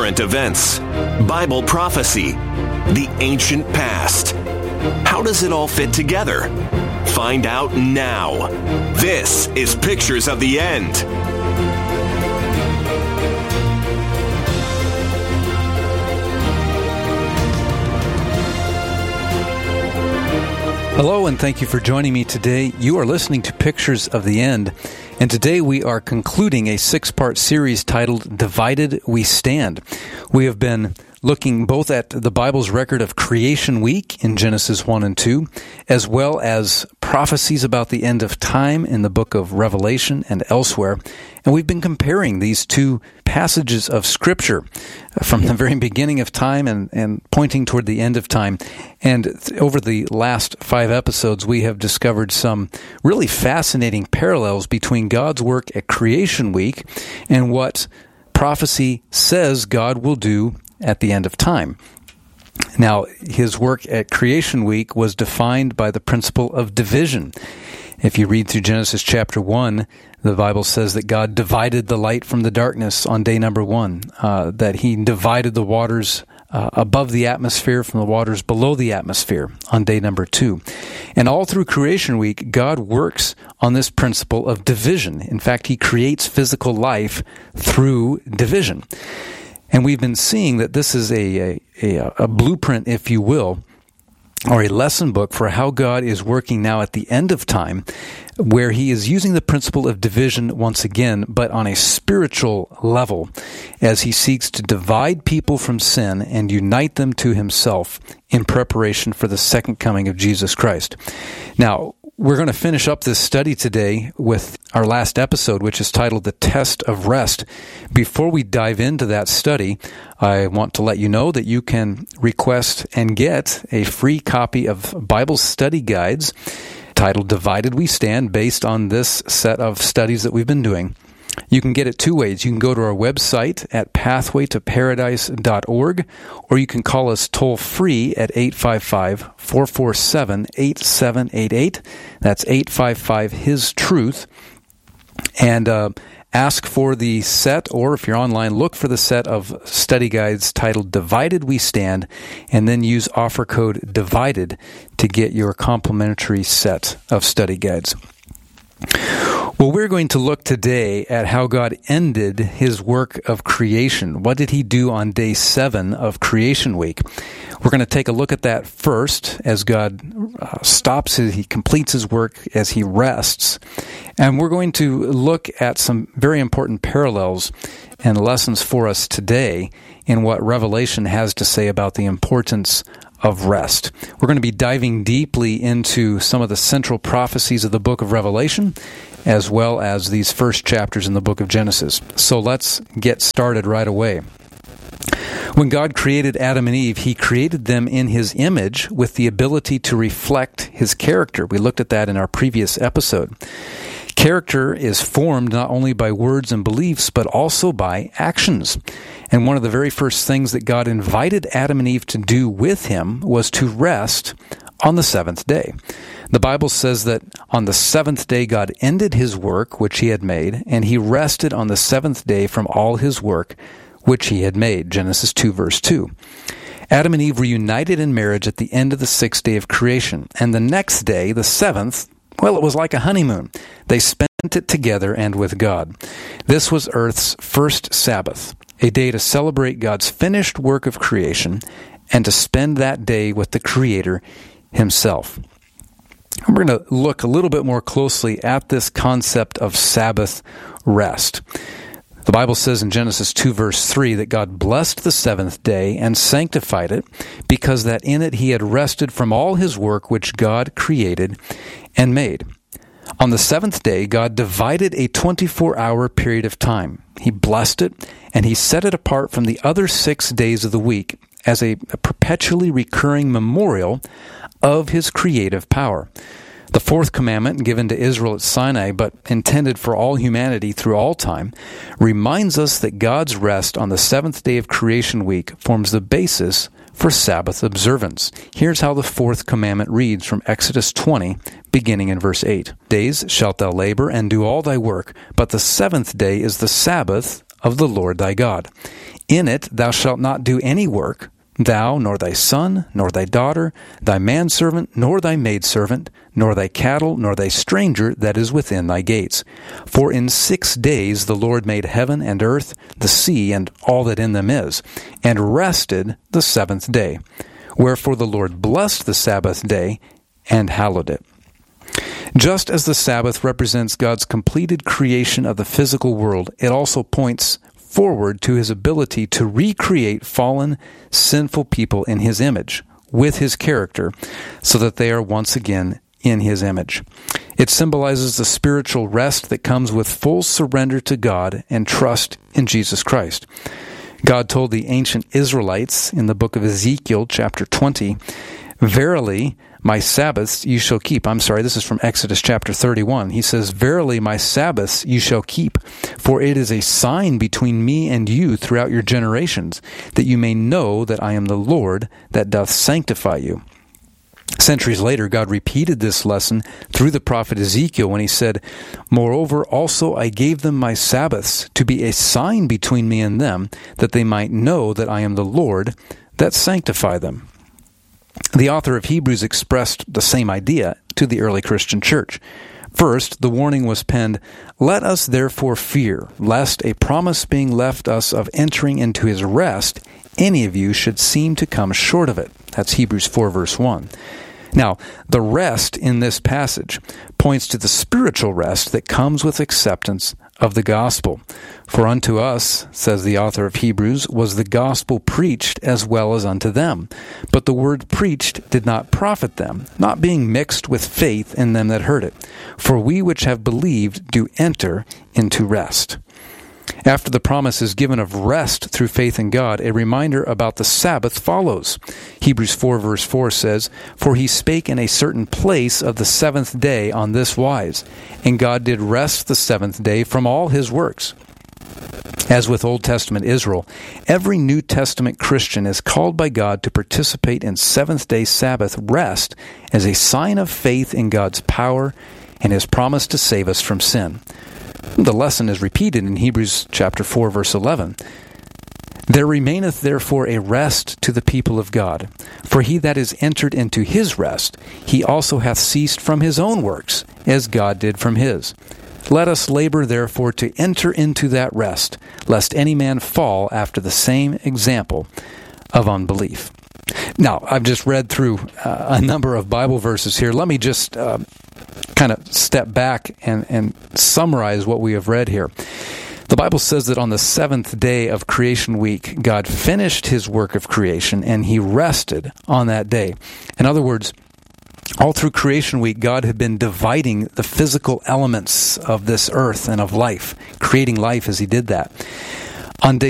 current events, Bible prophecy, the ancient past. How does it all fit together? Find out now. This is Pictures of the End. Hello, and thank you for joining me today. You are listening to Pictures of the End, and today we are concluding a 6-part series titled Divided We Stand. We have been looking both at the Bible's record of Creation Week in Genesis 1 and 2, as well as prophecies about the end of time in the book of Revelation and elsewhere. And we've been comparing these two passages of Scripture from the very beginning of time and pointing toward the end of time. And over the last 5 episodes, we have discovered some really fascinating parallels between God's work at Creation Week and what prophecy says God will do at the end of time. Now, his work at Creation Week was defined by the principle of division. If you read through Genesis chapter 1, the Bible says that God divided the light from the darkness on day number 1, that he divided the waters above the atmosphere from the waters below the atmosphere on day number 2. And all through Creation Week, God works on this principle of division. In fact, he creates physical life through division. And we've been seeing that this is a blueprint, if you will, or a lesson book for how God is working now at the end of time, where he is using the principle of division once again, but on a spiritual level, as he seeks to divide people from sin and unite them to himself in preparation for the second coming of Jesus Christ. Now, we're going to finish up this study today with our last episode, which is titled The Test of Rest. Before we dive into that study, I want to let you know that you can request and get a free copy of Bible study guides titled Divided We Stand, based on this set of studies that we've been doing. You can get it 2 ways. You can go to our website at pathwaytoparadise.org, or you can call us toll-free at 855-447-8788. That's 855-HIS-TRUTH. And ask for the set, or if you're online, look for the set of study guides titled Divided We Stand, and then use offer code DIVIDED to get your complimentary set of study guides. Well, we're going to look today at how God ended his work of creation. What did he do on day 7 of Creation Week? We're going to take a look at that first as God he completes his work as he rests. And we're going to look at some very important parallels and lessons for us today in what Revelation has to say about the importance of rest. We're going to be diving deeply into some of the central prophecies of the book of Revelation, as well as these first chapters in the book of Genesis. So let's get started right away. When God created Adam and Eve, he created them in his image with the ability to reflect his character. We looked at that in our previous episode. Character is formed not only by words and beliefs, but also by actions. And one of the very first things that God invited Adam and Eve to do with him was to rest on the 7th day. The Bible says that on the 7th day God ended his work which he had made, and he rested on the 7th day from all his work which he had made. Genesis 2 verse 2. Adam and Eve were united in marriage at the end of the 6th day of creation. And the next day, the 7th, well, it was like a honeymoon. They spent it together and with God. This was Earth's first Sabbath, a day to celebrate God's finished work of creation and to spend that day with the Creator himself. We're going to look a little bit more closely at this concept of Sabbath rest. The Bible says in Genesis 2 verse 3 that God blessed the 7th day and sanctified it, because that in it he had rested from all his work which God created and made. On the 7th day, God divided a 24-hour period of time. He blessed it, and he set it apart from the other 6 days of the week as a perpetually recurring memorial of his creative power. The 4th commandment, given to Israel at Sinai, but intended for all humanity through all time, reminds us that God's rest on the 7th day of Creation Week forms the basis for Sabbath observance. Here's how the 4th commandment reads from Exodus 20, beginning in verse 8. "Days shalt thou labor and do all thy work, but the 7th day is the Sabbath of the Lord thy God. In it thou shalt not do any work, thou, nor thy son, nor thy daughter, thy manservant, nor thy maidservant, nor thy cattle, nor thy stranger that is within thy gates. For in 6 days the Lord made heaven and earth, the sea, and all that in them is, and rested the 7th day. Wherefore the Lord blessed the Sabbath day, and hallowed it. Just as the Sabbath represents God's completed creation of the physical world, it also points forward to his ability to recreate fallen, sinful people in his image, with his character, so that they are once again in his image. It symbolizes the spiritual rest that comes with full surrender to God and trust in Jesus Christ. God told the ancient Israelites in the book of Ezekiel, chapter 20, "Verily, my Sabbaths you shall keep." This is from Exodus chapter 31. He says, "Verily my Sabbaths you shall keep, for it is a sign between me and you throughout your generations, that you may know that I am the Lord that doth sanctify you." Centuries later, God repeated this lesson through the prophet Ezekiel when he said, "Moreover, also I gave them my Sabbaths to be a sign between me and them, that they might know that I am the Lord that sanctify them." The author of Hebrews expressed the same idea to the early Christian church. First, the warning was penned, "Let us therefore fear, lest a promise being left us of entering into his rest, any of you should seem to come short of it." That's Hebrews 4, verse 1. Now, the rest in this passage points to the spiritual rest that comes with acceptance of the gospel. "For unto us," says the author of Hebrews, "was the gospel preached as well as unto them. But the word preached did not profit them, not being mixed with faith in them that heard it. For we which have believed do enter into rest." After the promise is given of rest through faith in God, a reminder about the Sabbath follows. Hebrews 4 verse 4 says, "For he spake in a certain place of the 7th day on this wise, and God did rest the 7th day from all his works." As with Old Testament Israel, every New Testament Christian is called by God to participate in 7th-day Sabbath rest as a sign of faith in God's power and his promise to save us from sin. The lesson is repeated in Hebrews chapter 4, verse 11. "There remaineth therefore a rest to the people of God. For he that is entered into his rest, he also hath ceased from his own works, as God did from his. Let us labor therefore to enter into that rest, lest any man fall after the same example of unbelief." Now, I've just read through a number of Bible verses here. Let me just kind of step back and summarize what we have read here. The Bible says that on the 7th day of creation week, God finished his work of creation and he rested on that day. In other words, all through creation week, God had been dividing the physical elements of this earth and of life, creating life as he did that. On day